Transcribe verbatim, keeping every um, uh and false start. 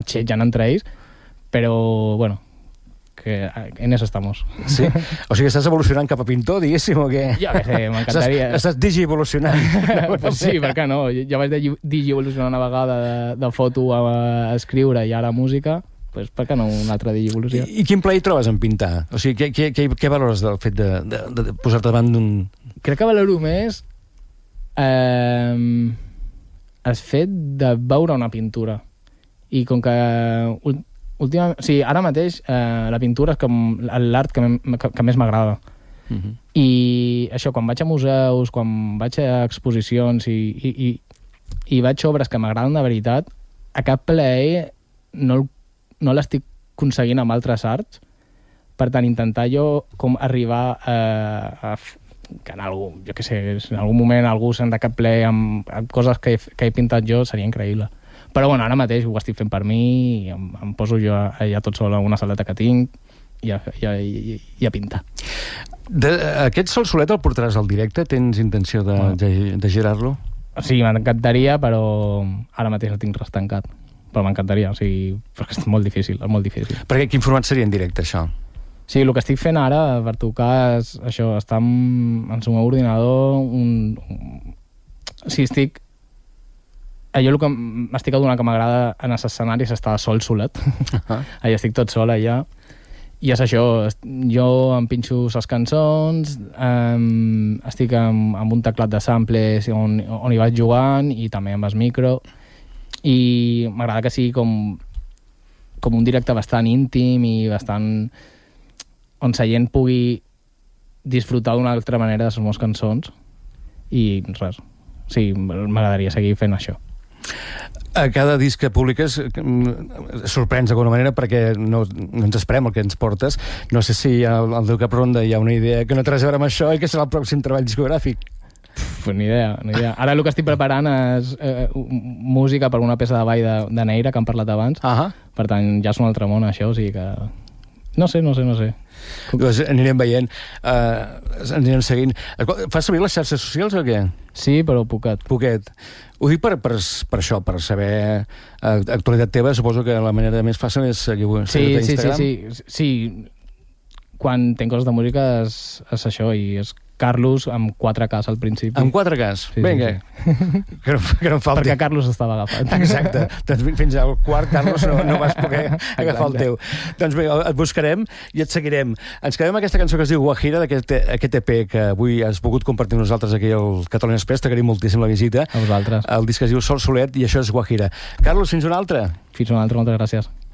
xitxetgen entre ells, però, bueno, que en eso estamos. Sí? O sigui, estàs evolucionant cap a pintor, diguéssim, o què? Jo què sé, m'encantaria. Estàs, estàs digi-evolucionant. Pues sí, per què no? Jo vaig digi-evolucionar una vegada de, de foto a, a escriure i ara a música, pues per què no una altra digi-evolució? I, I quin plaer trobes en pintar? O sigui, què, què, què, què valores del fet de, de, de posar-te davant d'un... Crec que valoro més eh, el fet de veure una pintura. I com que... Últimament, o sigui, ara mateix eh, la pintura és com l'art que, que, que més m'agrada. Uh-huh. I això, quan vaig a museus, quan vaig a exposicions i, i, i, i vaig a obres que m'agraden de veritat, a cap plaer no, no l'estic aconseguint amb altres arts. Per tant, intentar jo com arribar a, a que en algú, jo què sé, en algun moment algú se'n de cap plaer amb, amb coses que he, que he pintat jo seria increïble. Però bueno, ara mateix ho estic fent per mi i em, em poso jo allà tot sol en una saleta que tinc i a, i a, i, i a pintar. De, aquest Sol Solet el portaràs al directe? Tens intenció de, no. de, de girar-lo? Sí, m'encantaria, però ara mateix el tinc restancat. Però m'encantaria, o sigui, perquè és molt difícil, és molt difícil. Perquè quin format seria en directe, això? Sí, el que estic fent ara per tocar és això, estar en, en el meu ordinador, un, un... o sigui, estic... Jo el que m'estic adonant que m'agrada en els escenaris és estar sol solet. Uh-huh. Allà estic tot sol allà. I és això, jo em pinxo les cançons, um, estic amb, amb un teclat de samples on, on hi vaig jugant i també amb el micro. I m'agrada que sigui com, com un directe bastant íntim i bastant... on la gent pugui disfrutar d'una altra manera de les meves cançons. I res, sí, m'agradaria seguir fent això. A cada disc que publiques sorprens d'alguna manera perquè no, no ens esperem el que ens portes. No sé si al, al teu cap ronda hi ha una idea que no té res a veure amb això i que serà el pròxim treball discogràfic. Pues ni idea, ni idea. Ara el que estic preparant és eh, música per una peça de ball de, de Neira que hem parlat abans. Uh-huh. Per tant, ja és un altre món això, o sigui que... No sé, no sé, no sé. Doncs anirem veient, uh, anirem seguint. Fas servir les xarxes socials o què? Sí, però poquet. Poquet. Ho dic per, per, per això, per saber uh, actualitat teva. Suposo que la manera més fàcil és seguir sí, sí, sí, sí, sí. Quan tenc coses de música és, és això, i és Carlos amb quatre Ks al principi. Amb quatre Ks? Sí, vinga. Sí, sí. Que, no, que no em falti. Perquè Carlos estava agafat. Exacte. Doncs fins al quart Carlos no, no vas poder agafar el teu. Doncs bé, et buscarem i et seguirem. Ens quedem amb aquesta cançó que es diu Guajira, d'aquest aquest E P que avui has pogut compartir amb nosaltres aquí al Catalunya Express. T'agraïm moltíssim la visita. A vosaltres. El disc es diu Sol Solet i això és Guajira. Carlos, fins una altra. Fins una altra, moltes gràcies.